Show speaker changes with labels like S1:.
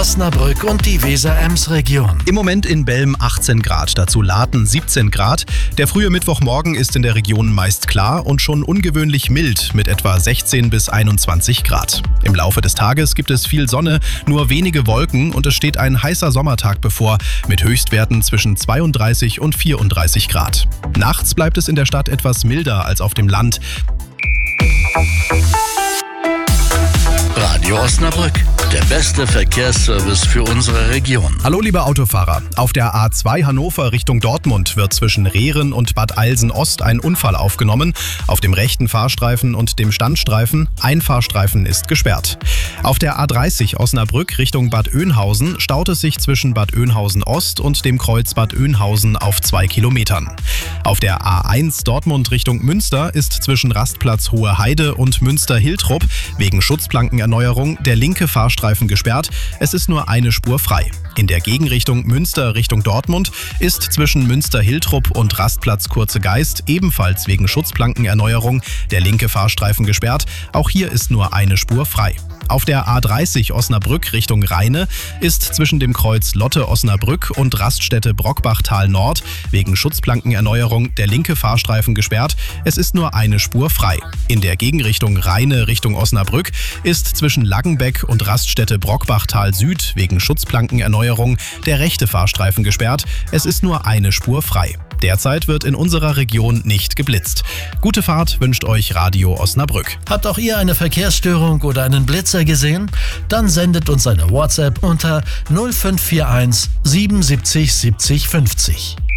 S1: Osnabrück und die Weser-Ems-Region.
S2: Im Moment in Belm 18 Grad, dazu Laten 17 Grad. Der frühe Mittwochmorgen ist in der Region meist klar und schon ungewöhnlich mild mit etwa 16 bis 21 Grad. Im Laufe des Tages gibt es viel Sonne, nur wenige Wolken und es steht ein heißer Sommertag bevor mit Höchstwerten zwischen 32 und 34 Grad. Nachts bleibt es in der Stadt etwas milder als auf dem Land.
S1: Radio Osnabrück, der beste Verkehrsservice für unsere Region.
S2: Hallo liebe Autofahrer, auf der A2 Hannover Richtung Dortmund wird zwischen Rehren und Bad Eilsen-Ost ein Unfall aufgenommen. Auf dem rechten Fahrstreifen und dem Standstreifen, ein Fahrstreifen ist gesperrt. Auf der A30 Osnabrück Richtung Bad Oeynhausen staut es sich zwischen Bad Oeynhausen Ost und dem Kreuz Bad Oeynhausen auf 2 Kilometern. Auf der A1 Dortmund Richtung Münster ist zwischen Rastplatz Hohe Heide und Münster-Hiltrup wegen Schutzplankenerneuerung der linke Fahrstreifen gesperrt. Es ist nur eine Spur frei. In der Gegenrichtung Münster Richtung Dortmund ist zwischen Münster-Hiltrup und Rastplatz Kurze Geist ebenfalls wegen Schutzplankenerneuerung der linke Fahrstreifen gesperrt. Auch hier ist nur eine Spur frei. Auf der A30 Osnabrück Richtung Rheine ist zwischen dem Kreuz Lotte-Osnabrück und Raststätte Brockbachtal Nord wegen Schutzplankenerneuerung der linke Fahrstreifen gesperrt. Es ist nur eine Spur frei. In der Gegenrichtung Rheine Richtung Osnabrück ist zwischen Laggenbeck und Raststätte Brockbachtal Süd wegen Schutzplankenerneuerung der rechte Fahrstreifen gesperrt. Es ist nur eine Spur frei. Derzeit wird in unserer Region nicht geblitzt. Gute Fahrt wünscht euch Radio Osnabrück.
S1: Habt auch ihr eine Verkehrsstörung oder einen Blitzer gesehen? Dann sendet uns eine WhatsApp unter 0541 77 70 50.